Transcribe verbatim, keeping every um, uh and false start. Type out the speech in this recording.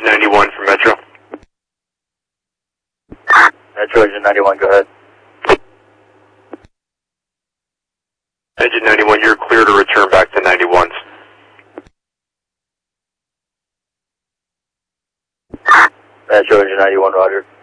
ninety-one for Metro. Metro, engine ninety-one, go ahead. Engine ninety-one, you're clear to return back to ninety-ones. Metro, engine ninety-one, roger.